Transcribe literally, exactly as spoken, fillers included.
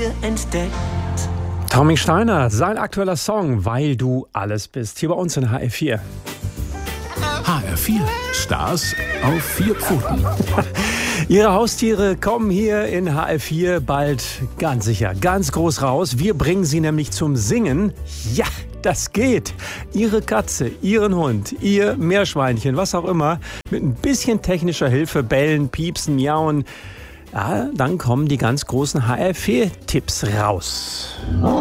Liebe entdeckt. Tommy Steiner, sein aktueller Song, Weil du alles bist, hier bei uns in H R vier. H R vier, Stars auf vier Pfoten. Ihre Haustiere kommen hier in H R vier bald ganz sicher, ganz groß raus. Wir bringen sie nämlich zum Singen. Ja, das geht. Ihre Katze, Ihren Hund, Ihr Meerschweinchen, was auch immer, mit ein bisschen technischer Hilfe, bellen, piepsen, miauen. Ja, dann kommen die ganz großen H R vier Tipps raus.